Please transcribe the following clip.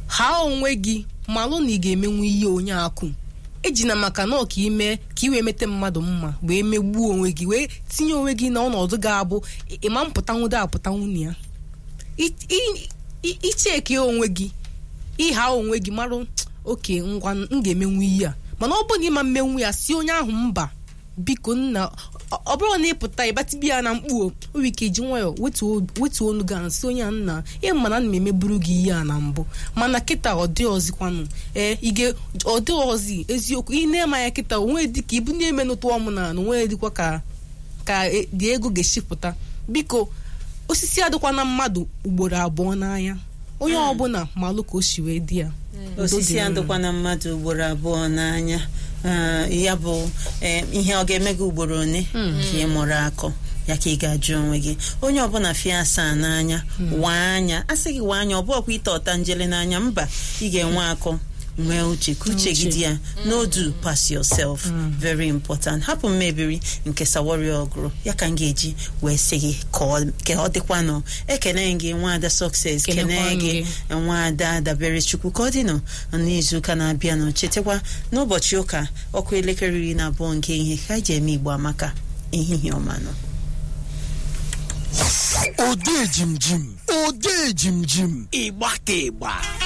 ha onwe gị malụ na ị ga-emenwu ihe onye akụ ejina maka na ọka ime ka ị wee mete mmadụ mma wee megbuo onwe gị wee tinye onwe gị na ọnọdụ ga-abụ ịma mpụtanwudo apụtanwu na ya icheke onwe gị ịha onwe gị marụ oke ngwa m ga-emenwu ihe a mana ọ bụrụ na ịma mmenwu ya si onye ahụ mba biko nna ọ bụrụ na ịpụta ịbatibi ya na mkpu o ike ji nwayọ wetuo onu ga nsị onye a nna ihe mana ana m emeburu gị ihe a na mbụ mana kịta ọ dị ọzịkwanụ ọ dị ọzi eziokwu ị na-ema ya kịta onwe dị ka ibu na-eme n'ụtụ ọmụ na onwe dịkwa ka dị ego ga-eshipụta biko osisi adịkwa na mmadụ ugboro abụọ n'anya onye ọbụla malụ ka o si wee dị ya osisi adịkwa na mmadụ ugboro abụọ n'anya ya bụ ihe ọ ga-eme gị ugboro one ka ị mụrụ akọ ya ka ị ga-ajụ onwe gị onye ọbụla fie asaa n'anya waa anya a sị gị waa anya ọ bụ ọkwa ite ọta njele n'anya mba ị ga-enwe akọ nwee uche ka uche gị dị ya no do pass yourself very important hapụ mmebiri nke Sawori Oguru ya ka m ga-eji wee sị gị ka ọ dịkwa nọ ekene gị Nwaada Success kene gị Nwaada Daberechukwu ka ọ dị nọ n'izuụka na-abịa nọ chetakwa n'ụbọchị ụka ọkụ elekere 12 nke ihe ka anyị ji eme Igbo Amaka ehihie ọma nọ ode jim jim Igba ka ịgba